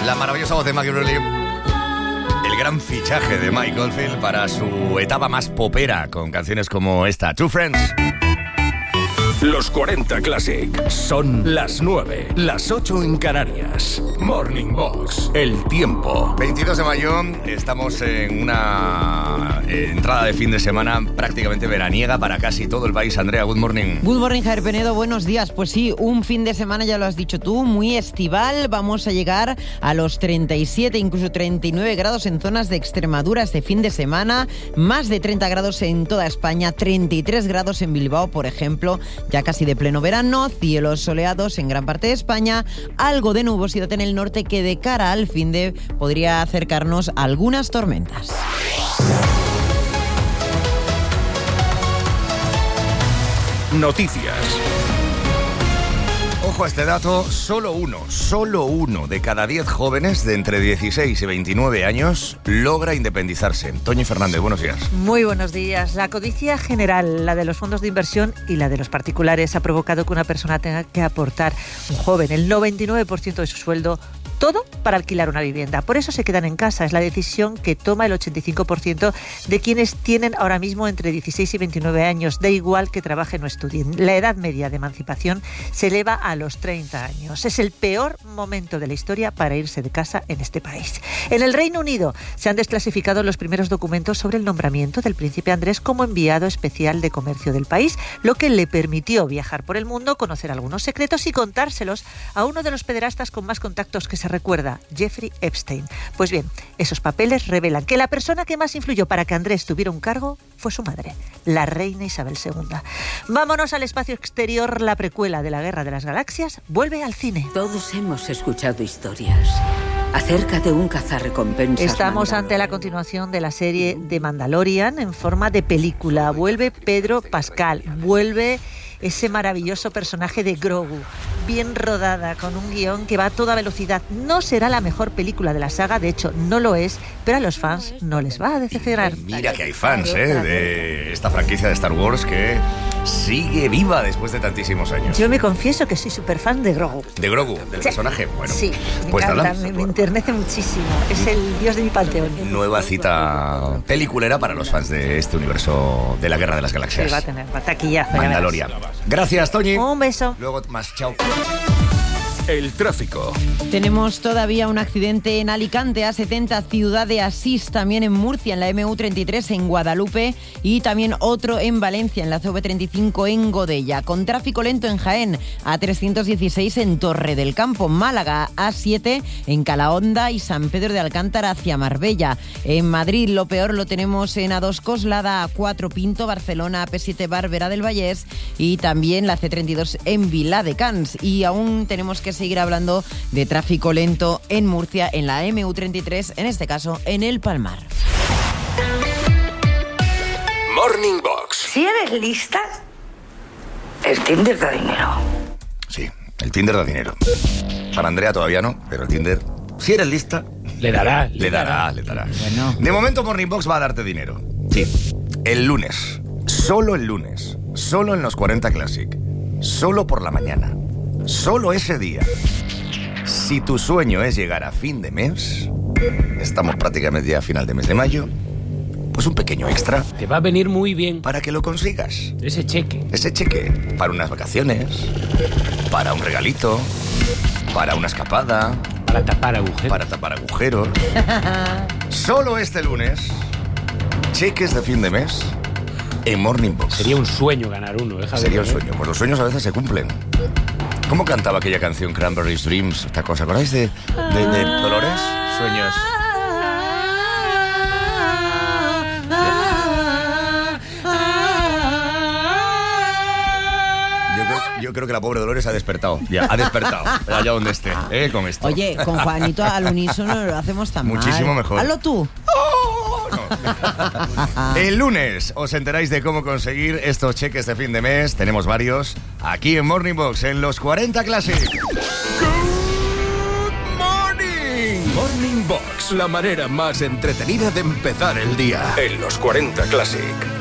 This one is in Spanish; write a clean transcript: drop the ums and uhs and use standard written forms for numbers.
La maravillosa voz de Maggie Rowley. El gran fichaje de Mike Oldfield para su etapa más popera, con canciones como esta, Two Friends. Los 40 Classic. Son las 9, las 8 en Canarias. Morning Box. El tiempo. 22 de mayo, estamos en una entrada de fin de semana prácticamente veraniega para casi todo el país. Andrea, good morning. Good morning, Javier Penedo, buenos días. Pues sí, un fin de semana, ya lo has dicho tú, muy estival. Vamos a llegar a los 37, incluso 39 grados en zonas de Extremadura este fin de semana. Más de 30 grados en toda España, 33 grados en Bilbao, por ejemplo. Ya casi de pleno verano, cielos soleados en gran parte de España, algo de nubosidad en el norte que de cara al finde podría acercarnos a algunas tormentas. Noticias. Ojo a este dato, solo uno de cada 10 jóvenes de entre 16 y 29 años logra independizarse. Toñi Fernández, buenos días. Muy buenos días. La codicia general, la de los fondos de inversión y la de los particulares, ha provocado que una persona tenga que aportar, un joven, el 99% de su sueldo, todo para alquilar una vivienda. Por eso se quedan en casa. Es la decisión que toma el 85% de quienes tienen ahora mismo entre 16 y 29 años. Da igual que trabajen o estudien. La edad media de emancipación se eleva a los 30 años. Es el peor momento de la historia para irse de casa en este país. En el Reino Unido se han desclasificado los primeros documentos sobre el nombramiento del príncipe Andrés como enviado especial de comercio del país, lo que le permitió viajar por el mundo, conocer algunos secretos y contárselos a uno de los pederastas con más contactos que se recuerda, Jeffrey Epstein. Pues bien, esos papeles revelan que la persona que más influyó para que Andrés tuviera un cargo fue su madre, la reina Isabel II. Vámonos al espacio exterior. La precuela de la Guerra de las Galaxias vuelve al cine. Todos hemos escuchado historias acerca de un cazarrecompensas. Estamos ante la continuación de la serie de Mandalorian en forma de película. Vuelve Pedro Pascal, vuelve ese maravilloso personaje de Grogu, bien rodada, con un guión que va a toda velocidad. No será la mejor película de la saga, de hecho no lo es, pero a los fans no les va a decepcionar. Mira que hay fans de esta franquicia de Star Wars que sigue viva después de tantísimos años. Yo me confieso que soy súper fan de Grogu. ¿De Grogu? ¿Del personaje? Bueno, sí, me pues encanta, me enternece muchísimo. Es el dios de mi panteón. Nueva cita peliculera para los fans de este universo de la Guerra de las Galaxias. Sí, va a tener taquillazo. Mandalorian. Gracias, Toñi. Un beso. Luego más, chao. El tráfico. Tenemos todavía un accidente en Alicante, A70, Ciudad de Asís, también en Murcia, en la MU33, en Guadalupe, y también otro en Valencia, en la CV35, en Godella. Con tráfico lento en Jaén, A316 en Torre del Campo, Málaga, A7 en Calahonda y San Pedro de Alcántara hacia Marbella. En Madrid lo peor lo tenemos en A2 Coslada, A4 Pinto, Barcelona, AP7 Barberá del Vallés y también la C32 en Viladecans. Y aún tenemos que seguir hablando de tráfico lento en Murcia, en la MU33, en este caso en el Palmar. Morning Box. Si eres lista, el Tinder da dinero. Sí, el Tinder da dinero. Para Andrea todavía no, pero el Tinder, si eres lista, le dará. Bueno. De momento Morning Box va a darte dinero. Sí, el lunes, solo en los 40 Classic, solo por la mañana. Solo ese día. Si tu sueño es llegar a fin de mes, estamos prácticamente ya a final de mes de mayo, pues un pequeño extra. Te va a venir muy bien. Para que lo consigas. Ese cheque. Para unas vacaciones, para un regalito, para una escapada. Para tapar agujeros. Solo este lunes, cheques de fin de mes en Morning Box. Sería un sueño ganar uno, Sería un sueño. Pues los sueños a veces se cumplen. ¿Cómo cantaba aquella canción Cranberries Dreams? ¿Esta cosa? ¿Acordáis de Dolores? Sueños. Yo creo que la pobre Dolores ha despertado. Ya, allá donde esté, con esto. Oye, con Juanito al unísono lo hacemos tan muchísimo mal. Mejor. Hazlo tú. No. El lunes os enteráis de cómo conseguir estos cheques de fin de mes. Tenemos varios aquí en Morning Box, en los 40 Classic. Good morning. Morning Box, la manera más entretenida de empezar el día. En los 40 Classic.